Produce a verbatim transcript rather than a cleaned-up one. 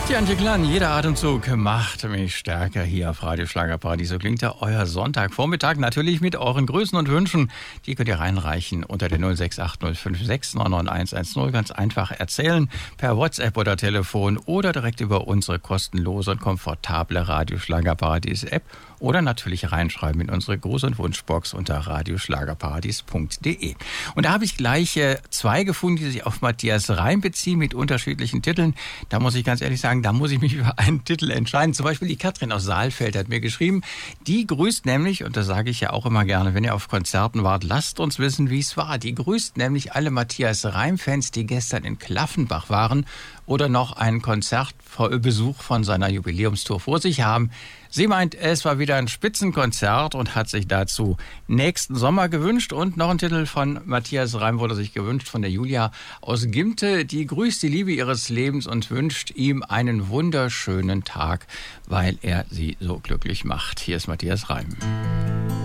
Die Antje Klan, jeder Atemzug macht mich stärker hier auf Radio Schlagerparty. So klingt ja euer Sonntagvormittag, natürlich mit euren Grüßen und Wünschen. Die könnt ihr reinreichen unter der null sechs acht null fünf sechs neun neun eins eins null. Ganz einfach erzählen per WhatsApp oder Telefon oder direkt über unsere kostenlose und komfortable Radio Schlagerpartys App oder natürlich reinschreiben in unsere Gruß- und Wunschbox unter radioschlagerpartys punkt de. Und da habe ich gleich äh, zwei gefunden, die sich auf Matthias Reim beziehen mit unterschiedlichen Titeln. Da muss ich ganz ehrlich sagen, da muss ich mich für einen Titel entscheiden. Zum Beispiel die Katrin aus Saalfeld hat mir geschrieben, die grüßt nämlich, und das sage ich ja auch immer gerne, wenn ihr auf Konzerten wart, lasst uns wissen, wie es war. Die grüßt nämlich alle Matthias Reim-Fans, die gestern in Klaffenbach waren oder noch einen Konzertbesuch von seiner Jubiläumstour vor sich haben. Sie meint, es war wieder ein Spitzenkonzert und hat sich dazu nächsten Sommer gewünscht. Und noch ein Titel von Matthias Reim wurde sich gewünscht von der Julia aus Gimte. Die grüßt die Liebe ihres Lebens und wünscht ihm einen wunderschönen Tag, weil er sie so glücklich macht. Hier ist Matthias Reim.